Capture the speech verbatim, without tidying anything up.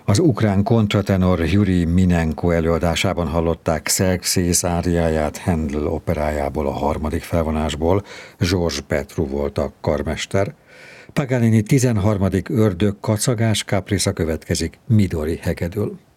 Az ukrán kontratenor Jurij Minenko előadásában hallották Xerxes áriáját Handel operájából, a harmadik felvonásból. Georges Petru volt a karmester. Paganini tizenharmadik ördög kacagás káprésza következik Midori hegedül.